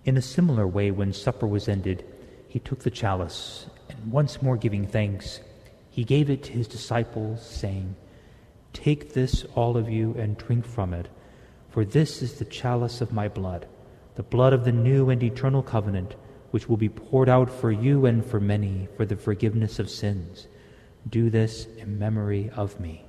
In a similar way, when supper was ended, he took the chalice, and once more giving thanks, he gave it to his disciples, saying, "Take this, all of you, and drink from it, for this is the chalice of my blood, the blood of the new and eternal covenant, which will be poured out for you and for many for the forgiveness of sins. Do this in memory of me."